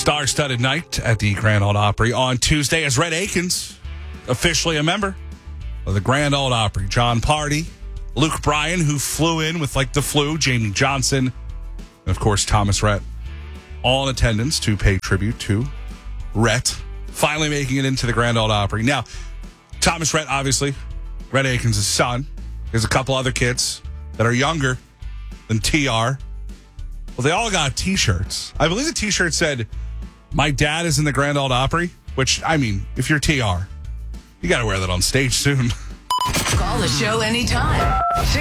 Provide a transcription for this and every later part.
Star-studded night at the Grand Ole Opry on Tuesday as Rhett Akins, officially a member of the Grand Ole Opry. John Party, Luke Bryan, who flew in with the flu, Jamie Johnson, and of course Thomas Rhett, all in attendance to pay tribute to Rhett, finally making it into the Grand Ole Opry. Now, Thomas Rhett, obviously, Rhett Akins' son. There's a couple other kids that are younger than TR. Well, they all got T-shirts. I believe the T-shirt said, "My dad is in the Grand Ole Opry," which, I mean, if you're TR, you got to wear that on stage soon. Call the show anytime.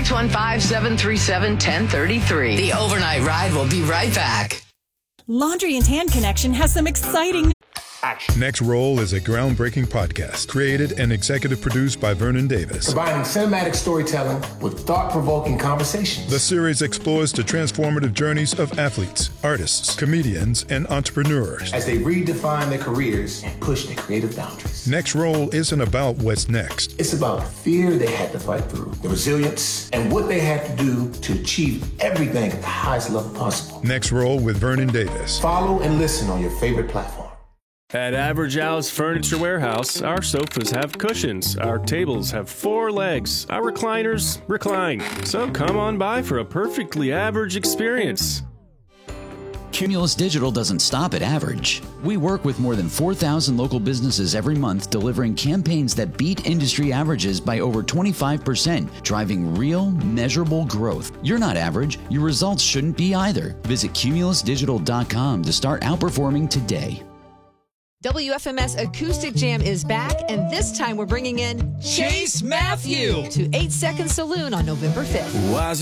615-737-1033. The Overnight Ride will be right back. Laundry and Tan Connection has some exciting... Next Roll is a groundbreaking podcast created and executive produced by Vernon Davis. Combining cinematic storytelling with thought-provoking conversations. The series explores the transformative journeys of athletes, artists, comedians, and entrepreneurs as they redefine their careers and push their creative boundaries. Next Roll isn't about what's next. It's about the fear they had to fight through, the resilience, and what they had to do to achieve everything at the highest level possible. Next Roll with Vernon Davis. Follow and listen on your favorite platform. At Average Al's Furniture Warehouse, our sofas have cushions, our tables have 4 legs, our recliners recline. So come on by for a perfectly average experience. Cumulus Digital doesn't stop at average. We work with more than 4,000 local businesses every month, delivering campaigns that beat industry averages by over 25%, driving real, measurable growth. You're not average. Your results shouldn't be either. Visit cumulusdigital.com to start outperforming today. WFMS Acoustic Jam is back, and this time we're bringing in Chase Matthew to 8 Second Saloon on November 5th.